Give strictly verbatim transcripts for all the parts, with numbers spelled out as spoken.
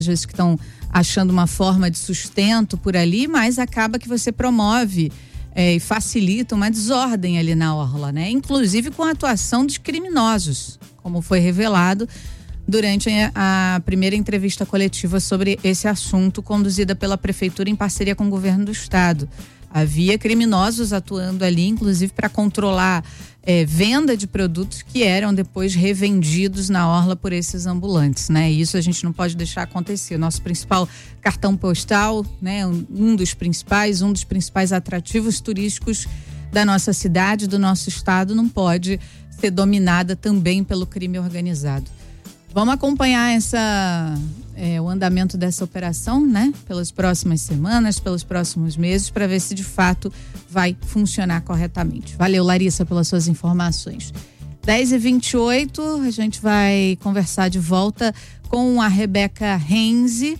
às vezes que estão achando uma forma de sustento por ali, mas acaba que você promove é, e facilita uma desordem ali na orla, né? Inclusive com a atuação dos criminosos, como foi revelado durante a, a primeira entrevista coletiva sobre esse assunto, conduzida pela prefeitura em parceria com o governo do estado. Havia criminosos atuando ali, inclusive para controlar é, venda de produtos que eram depois revendidos na orla por esses ambulantes, né? E isso a gente não pode deixar acontecer. Nosso principal cartão postal, né? Um, um dos principais, um dos principais atrativos turísticos da nossa cidade, do nosso estado, não pode ser dominada também pelo crime organizado. Vamos acompanhar essa, é, o andamento dessa operação, né? Pelas próximas semanas, pelos próximos meses, para ver se de fato vai funcionar corretamente. Valeu, Larissa, pelas suas informações. dez e vinte e oito, a gente vai conversar de volta com a Rebeca Renzi.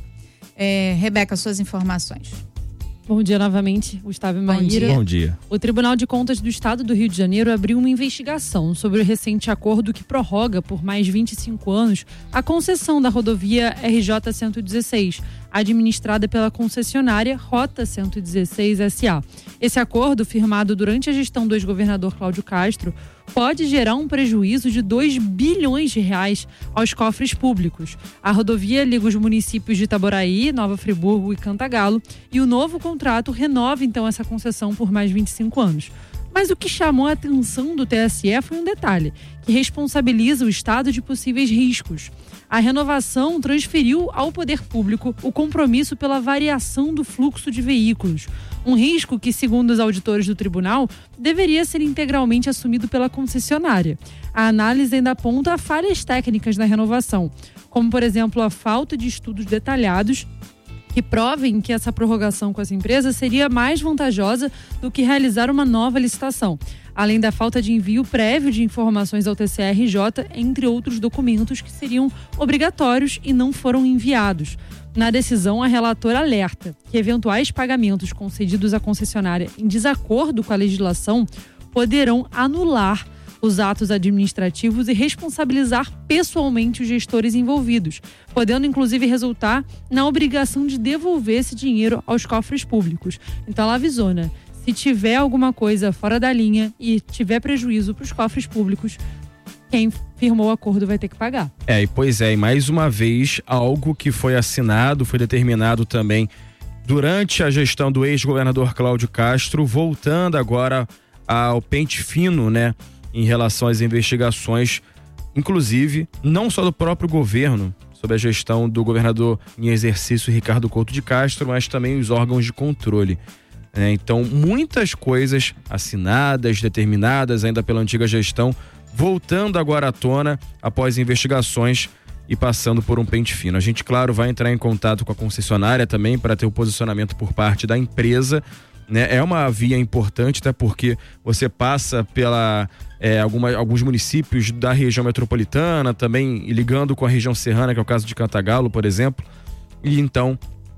É, Rebeca, suas informações. Bom dia novamente, Gustavo e Maíra. Bom dia. O Tribunal de Contas do Estado do Rio de Janeiro abriu uma investigação sobre o recente acordo que prorroga por mais vinte e cinco anos a concessão da rodovia R J cento e dezesseis, administrada pela concessionária Rota cento e dezesseis S A. Esse acordo, firmado durante a gestão do ex-governador Cláudio Castro, pode gerar um prejuízo de dois bilhões de reais aos cofres públicos. A rodovia liga os municípios de Itaboraí, Nova Friburgo e Cantagalo, e o novo contrato renova então essa concessão por mais vinte e cinco anos. Mas o que chamou a atenção do T S E foi um detalhe, que responsabiliza o Estado de possíveis riscos. A renovação transferiu ao poder público o compromisso pela variação do fluxo de veículos. Um risco que, segundo os auditores do tribunal, deveria ser integralmente assumido pela concessionária. A análise ainda aponta falhas técnicas na renovação, como, por exemplo, a falta de estudos detalhados que provem que essa prorrogação com essa empresa seria mais vantajosa do que realizar uma nova licitação, além da falta de envio prévio de informações ao T C R J, entre outros documentos que seriam obrigatórios e não foram enviados. Na decisão, a relatora alerta que eventuais pagamentos concedidos à concessionária em desacordo com a legislação poderão anular os atos administrativos e responsabilizar pessoalmente os gestores envolvidos, podendo inclusive resultar na obrigação de devolver esse dinheiro aos cofres públicos. Então ela avisou, né? Se tiver alguma coisa fora da linha e tiver prejuízo para os cofres públicos, quem firmou o acordo vai ter que pagar. É, e pois é, e mais uma vez, algo que foi assinado, foi determinado também durante a gestão do ex-governador Cláudio Castro, voltando agora ao pente fino, né? Em relação às investigações, inclusive, não só do próprio governo, sob a gestão do governador em exercício Ricardo Couto de Castro, mas também os órgãos de controle. É, então, muitas coisas assinadas, determinadas ainda pela antiga gestão, voltando agora à tona após investigações e passando por um pente fino. A gente, claro, vai entrar em contato com a concessionária também para ter o posicionamento por parte da empresa, né? É uma via importante, até porque você passa pela é, alguma, alguns municípios da região metropolitana, também ligando com a região serrana, que é o caso de Cantagalo, por exemplo. E então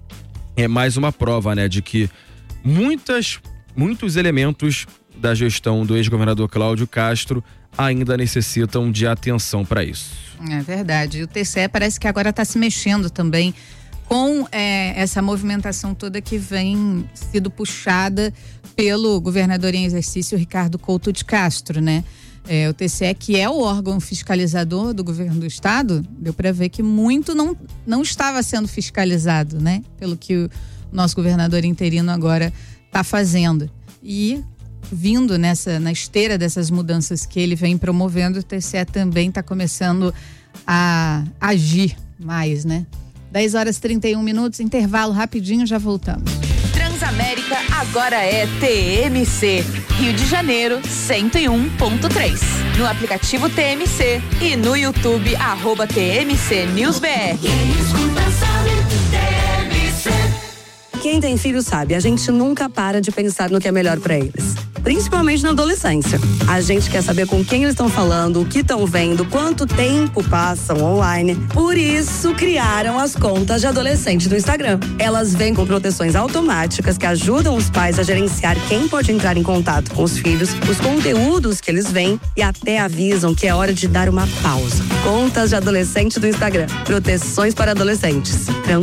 é mais uma prova, né, de que muitas, muitos elementos da gestão do ex-governador Cláudio Castro ainda necessitam de atenção para isso. É verdade. E o T C E parece que agora está se mexendo também com é, essa movimentação toda que vem sido puxada pelo governador em exercício Ricardo Couto de Castro, né? É, o T C E, que é o órgão fiscalizador do governo do estado, deu para ver que muito não, não estava sendo fiscalizado, né? Pelo que o nosso governador interino agora está fazendo. E vindo nessa, na esteira dessas mudanças que ele vem promovendo, o T C E também está começando a agir mais, né? dez horas e trinta e um minutos, intervalo rapidinho, já voltamos. Transamérica agora é T M C, Rio de Janeiro cento e um ponto três. No aplicativo T M C e no YouTube, arroba T M C News B R. Quem Quem tem filho sabe, a gente nunca para de pensar no que é melhor pra eles. Principalmente na adolescência. A gente quer saber com quem eles estão falando, o que estão vendo, quanto tempo passam online. Por isso, criaram as contas de adolescente do Instagram. Elas vêm com proteções automáticas que ajudam os pais a gerenciar quem pode entrar em contato com os filhos, os conteúdos que eles veem e até avisam que é hora de dar uma pausa. Contas de adolescente do Instagram. Proteções para adolescentes.